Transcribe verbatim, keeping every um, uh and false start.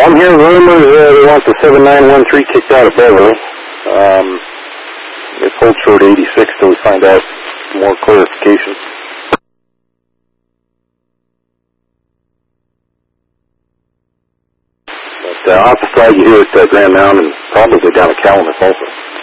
Well, I'm hearing rumors uh, they want the seven nine one three kicked out of Beverly. Um, it's hold short eighty-six till we find out more clarification. But uh, I'll have to flag you here at uh, Grand Mound and probably down at Calumet also.